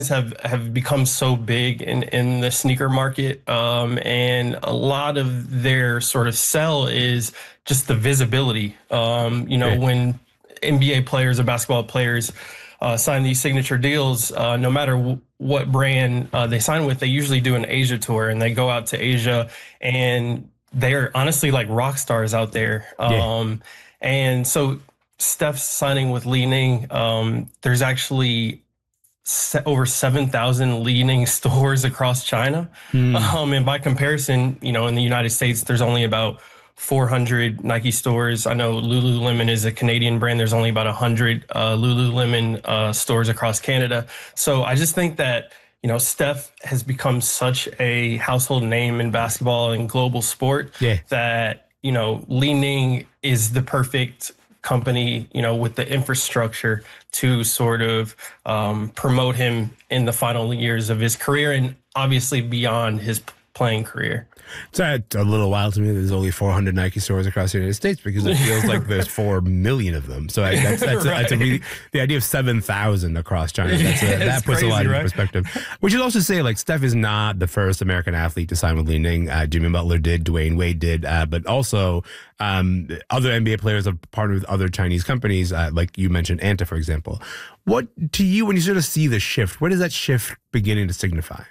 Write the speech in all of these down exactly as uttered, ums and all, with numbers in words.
have have become so big in in the sneaker market, um, and a lot of their sort of sell is just the visibility. Um, you know, Yeah. when N B A players or basketball players uh, sign these signature deals, uh, no matter w- what brand uh, they sign with, they usually do an Asia tour, and they go out to Asia, and they're honestly like rock stars out there. Yeah. Um, and so Steph's signing with Li Ning. Um, there's actually se- over seven thousand Li Ning stores across China. Mm. Um, and by comparison, you know, in the United States, there's only about four hundred Nike stores. I know Lululemon is a Canadian brand. There's only about one hundred uh, Lululemon uh, stores across Canada. So I just think that, you know, Steph has become such a household name in basketball and global sport Yeah. that, you know, Li Ning is the perfect company, you know, with the infrastructure to sort of um, promote him in the final years of his career and obviously beyond his p- playing career. It's a, a little wild to me that there's only four hundred Nike stores across the United States because it feels like there's four million of them. So I, that's, that's, Right. a, that's a really, the idea of seven thousand across China, that's a, that It's puts crazy, a lot in right? perspective. We should also say, like, Steph is not the first American athlete to sign with Li Ning. Uh, Jimmy Butler did, Dwayne Wade did, uh, but also um, other N B A players have partnered with other Chinese companies, uh, like you mentioned, Anta, for example. What, to you, when you sort of see the shift, what is that shift beginning to signify?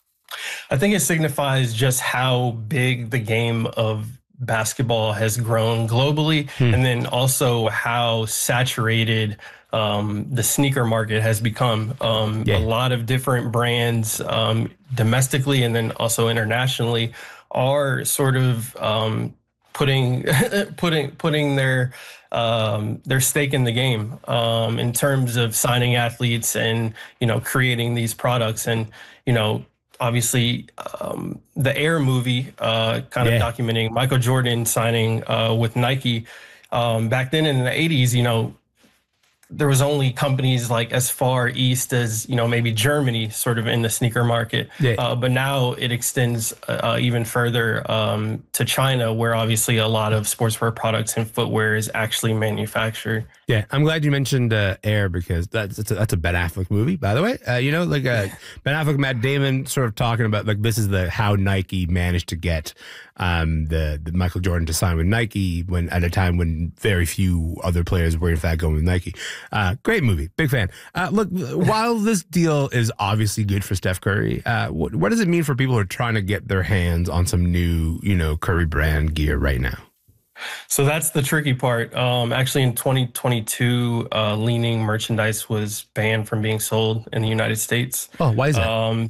I think it signifies just how big the game of basketball has grown globally, Hmm. and then also how saturated um, the sneaker market has become. Um, Yeah. A lot of different brands um, domestically and then also internationally are sort of um, putting putting putting their um, their stake in the game um, in terms of signing athletes and, you know, creating these products. And, you know, obviously um, the Air movie uh, kind Yeah. of documenting Michael Jordan signing uh, with Nike. Um, back then in the eighties, you know, there was only companies like as far east as, you know, maybe Germany sort of in the sneaker market. Yeah. Uh, but now it extends uh, even further um, to China, where obviously a lot of sportswear products and footwear is actually manufactured. Yeah, I'm glad you mentioned uh, Air because that's that's a, that's a Ben Affleck movie, by the way. Uh, you know, like uh, Ben Affleck, Matt Damon, sort of talking about like this is the how Nike managed to get um, the the Michael Jordan to sign with Nike when at a time when very few other players were in fact going with Nike. Uh, great movie, big fan. Uh, look, while this deal is obviously good for Steph Curry, uh, what, what does it mean for people who are trying to get their hands on some new, you know, Curry brand gear right now? So that's the tricky part. Um, actually, in twenty twenty-two, uh, Li Ning merchandise was banned from being sold in the United States. Oh, why is that? Um,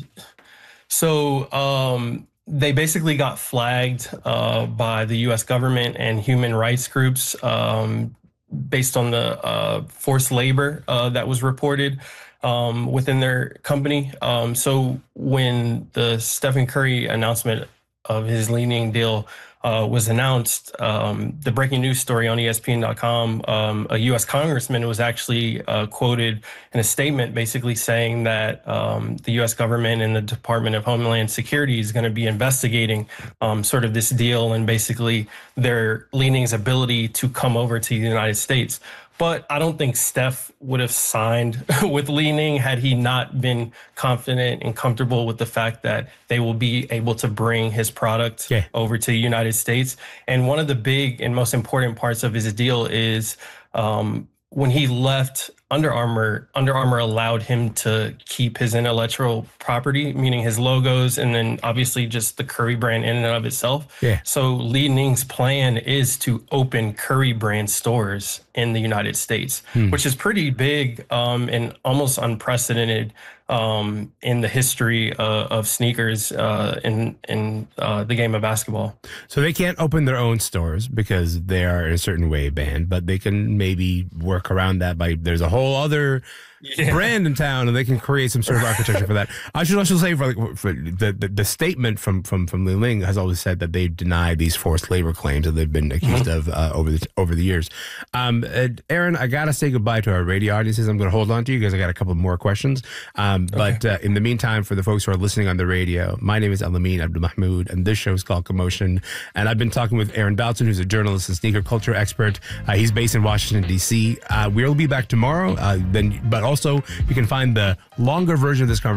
so um, they basically got flagged uh, by the U S government and human rights groups um, based on the uh, forced labor uh, that was reported um, within their company. Um, so when the Stephen Curry announcement of his Li Ning deal uh, was announced, um, the breaking news story on E S P N dot com, um, a U S congressman was actually uh, quoted in a statement basically saying that um, the U S government and the Department of Homeland Security is going to be investigating um, sort of this deal and basically their Li Ning's ability to come over to the United States. But I don't think Steph would have signed with Li Ning had he not been confident and comfortable with the fact that they will be able to bring his product Yeah. over to the United States. And one of the big and most important parts of his deal is um, when he left Under Armour, Under Armour allowed him to keep his intellectual property, meaning his logos, and then obviously just the Curry brand in and of itself. Yeah. So Li Ning's plan is to open Curry brand stores in the United States, which is pretty big um, and almost unprecedented um, in the history uh, of sneakers uh, in in uh, the game of basketball. So they can't open their own stores because they are in a certain way banned, but they can maybe work around that by there's a whole other Yeah. brand in town and they can create some sort of architecture for that. I should also say for, like, for the, the the statement from from from Li Ning has always said that they've denied these forced labor claims that they've been accused of uh, over the over the years. Um, uh, Aaron, I gotta say goodbye to our radio audiences. I'm going to hold on to you because I got a couple more questions. Um, but uh, in the meantime, for the folks who are listening on the radio, my name is Elamin Abdul Mahmoud, and this show is called Commotion. And I've been talking with Aaron Balton, who's a journalist and sneaker culture expert. Uh, he's based in Washington D C. Uh, we'll be back tomorrow. Uh, then, but also you can find the longer version of this conversation